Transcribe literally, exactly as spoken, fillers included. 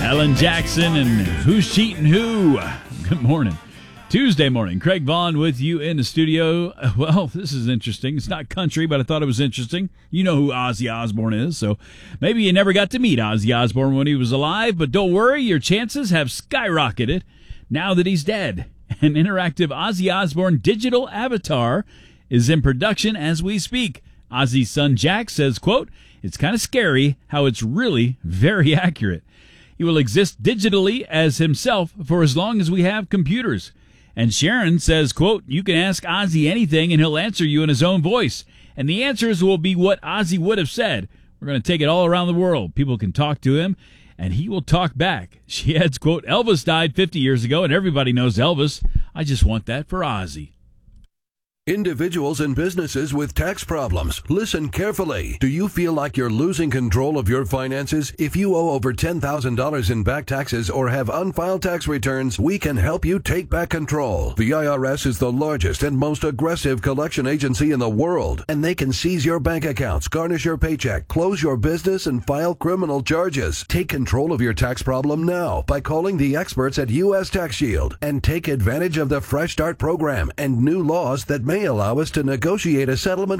Alan Jackson and Who's Cheating Who? Good morning. Tuesday morning. Craig Vaughn with you in the studio. Well, this is interesting. It's not country, but I thought it was interesting. You know who Ozzy Osbourne is, so maybe you never got to meet Ozzy Osbourne when he was alive, but don't worry, your chances have skyrocketed now that he's dead. An interactive Ozzy Osbourne digital avatar is in production as we speak. Ozzy's son Jack says, quote, "It's kind of scary how it's really very accurate. He will exist digitally as himself for as long as we have computers." And Sharon says, quote, "You can ask Ozzy anything and he'll answer you in his own voice. And the answers will be what Ozzy would have said. We're going to take it all around the world. People can talk to him and he will talk back." She adds, quote, "Elvis died fifty years ago and everybody knows Elvis. I just want that for Ozzy." Individuals and businesses with tax problems, listen carefully. Do you feel like you're losing control of your finances? If you owe over ten thousand dollars in back taxes or have unfiled tax returns, we can help you take back control. The I R S is the largest and most aggressive collection agency in the world, and they can seize your bank accounts, garnish your paycheck, close your business, and file criminal charges. Take control of your tax problem now by calling the experts at U S Tax Shield and take advantage of the Fresh Start program and new laws that may allow us to negotiate a settlement